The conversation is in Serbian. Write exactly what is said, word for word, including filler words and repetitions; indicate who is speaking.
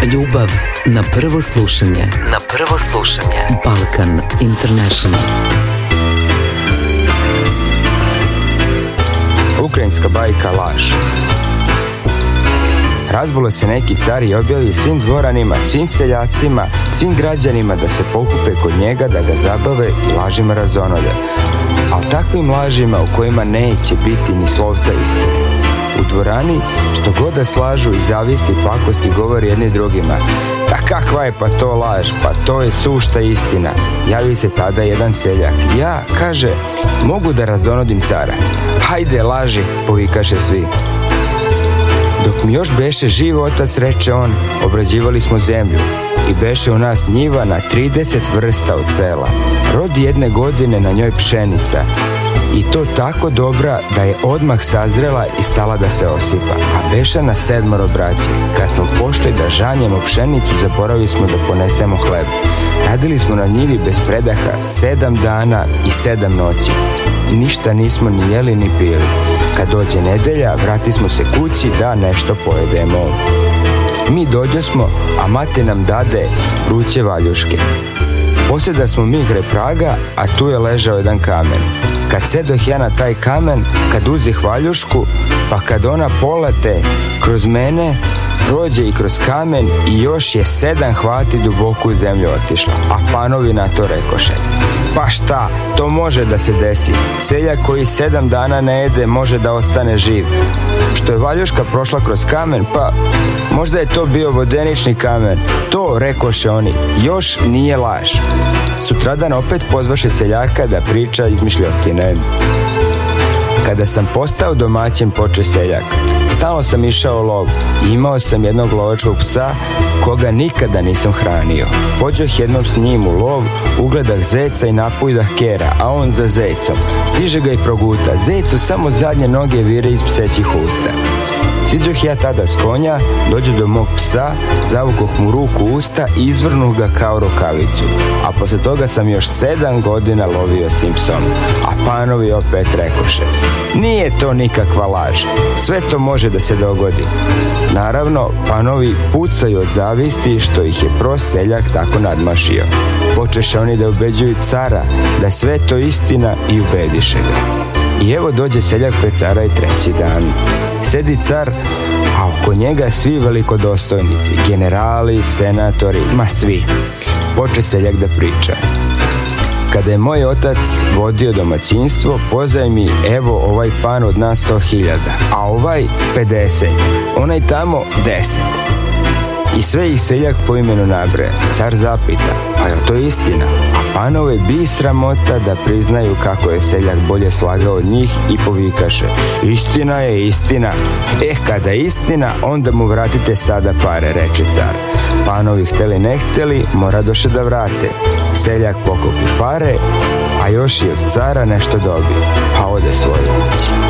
Speaker 1: Ljubav na prvo slušanje. Na prvo slušanje. Balkan International.
Speaker 2: Ukrajinska bajka Laž. Razbulo se neki car i objavi svim dvoranima, svim seljacima, svim građanima da se pokupe kod njega, da ga zabave i lažima razonode. Ali takvim lažima u kojima neće biti ni slovca istine. U dvorani, što god da slažu i zavisti i pakosti govori jedni drugima. A kakva je pa to laž, pa to je sušta istina. Javi se tada jedan seljak. Ja, kaže, mogu da razonodim cara. Hajde, laži, povikaše svi. Dok mi još beše živ otac, reče on, obrađivali smo zemlju i beše u nas njiva na trideset vrsta od sela. Rodi jedne godine na njoj pšenica i to tako dobra da je odmah sazrela i stala da se osipa. A beše na sedmoro braće. Kad smo pošli da žanjemo pšenicu, zaboravili smo da ponesemo hleb. Radili smo na njivi bez predaha sedam dana i sedam noći. I ništa nismo ni jeli ni pili. Kad dođe nedelja, vrati smo se kući da nešto pojedemo. Mi dođosmo, a mati nam dade vruće valjuške. Posjeda smo mi kraj praga, a tu je ležao jedan kamen. Kad sedoh ja na taj kamen, kad uzih valjušku, pa kad ona polete kroz mene, prođe i kroz kamen i još je sedam hvati duboko u zemlju otišla. A panovi na to rekoše. Pa šta, to može da se desi. Seljak koji sedam dana ne jede može da ostane živ. Što je valjuška prošla kroz kamen, pa možda je to bio vodenični kamen. To, rekoše oni, još nije laž. Sutradan opet pozvaše seljaka da priča izmišljotine. Kada sam postao domaćin, poče seljak. Stalno sam išao u lov i imao sam jednog lovačkog psa koga nikada nisam hranio. Pođoh jednom s njim u lov, ugledah zeca i napujdah kera, a on za zecom. Stiže ga i proguta. Zecu samo zadnje noge vire iz psećih usta. Siđoh ja tada s konja, dođu do mog psa, zavukoh mu ruku u usta i izvrnuh ga kao rukavicu. A posle toga sam još sedam godina lovio s tim psom. A panovi opet rekoše, nije to nikakva laž, sve to može da se dogodi. Naravno, panovi pucaju od zavisti što ih je prost seljak tako nadmašio. Počeše oni da ubeđuju cara da sve to istina i ubediše ga. I evo dođe seljak pred cara i treći dan. Sedi car, a oko njega svi velikodostojnici, generali, senatori, ma svi. Poče seljak da priča. Kada je moj otac vodio domaćinstvo, pozajmi evo ovaj pan od nas sto hiljada, a ovaj pedeset, onaj tamo deset. I sve ih seljak po imenu nabraja. Car zapita, pa je to istina? A panove bi sramota da priznaju kako je seljak bolje slagao od njih i povikaše, istina je istina. Eh, kada je istina, onda mu vratite sada pare, reče car. Panovi hteli ne hteli, mora doše da vrate. Seljak pokupi pare, a još i od cara nešto dobije, pa ode svojoj kući.